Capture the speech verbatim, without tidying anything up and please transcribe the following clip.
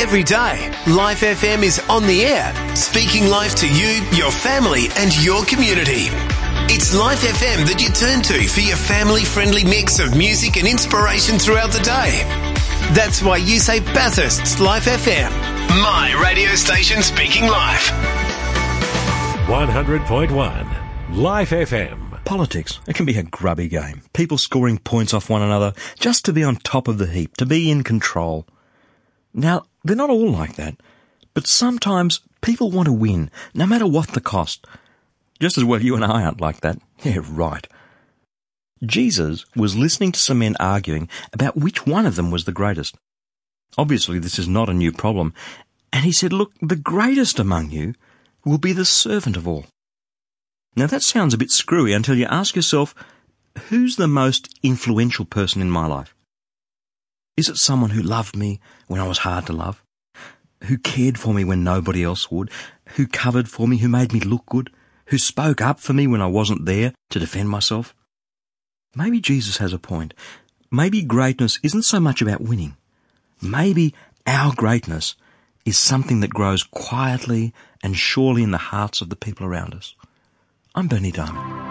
Every day, Life F M is on the air, speaking life to you, your family and your community. It's Life F M that you turn to for your family-friendly mix of music and inspiration throughout the day. That's why you say Bathurst's Life F M, my radio station speaking life. one hundred point one, Life F M. Politics, it can be a grubby game. People scoring points off one another just to be on top of the heap, to be in control. Now, they're not all like that, but sometimes people want to win, no matter what the cost. Just as well you and I aren't like that. Yeah, right. Jesus was listening to some men arguing about which one of them was the greatest. Obviously, this is not a new problem, and he said, look, the greatest among you will be the servant of all. Now, that sounds a bit screwy until you ask yourself, who's the most influential person in my life? Is it someone who loved me when I was hard to love? Who cared for me when nobody else would? Who covered for me, who made me look good? Who spoke up for me when I wasn't there to defend myself? Maybe Jesus has a point. Maybe greatness isn't so much about winning. Maybe our greatness is something that grows quietly and surely in the hearts of the people around us. I'm Bernie Diamond.